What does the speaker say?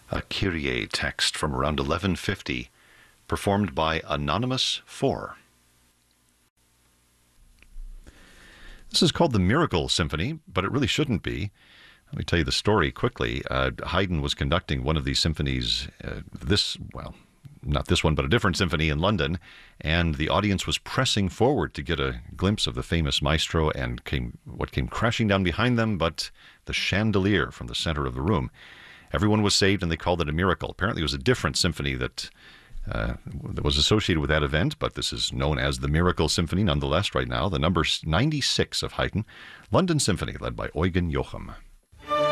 A Kyrie text from around 1150, performed by Anonymous 4. This is called the Miracle Symphony, but it really shouldn't be. Let me tell you the story quickly. Haydn was conducting one of these symphonies, not this one, but a different symphony in London, and the audience was pressing forward to get a glimpse of the famous maestro, and what came crashing down behind them but the chandelier from the center of the room. Everyone was saved, and they called it a miracle. Apparently, it was a different symphony that was associated with that event, but this is known as the Miracle Symphony nonetheless right now. The number 96 of Haydn, London Symphony, led by Eugen Jochum.